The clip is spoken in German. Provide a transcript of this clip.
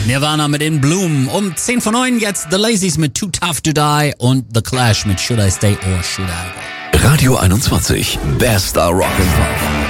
Nirvana mit In Bloom. Um 10 vor 9 jetzt The Lazies mit Too Tough to Die und The Clash mit Should I Stay or Should I Go. Radio 21, bester Rock'n'Roll.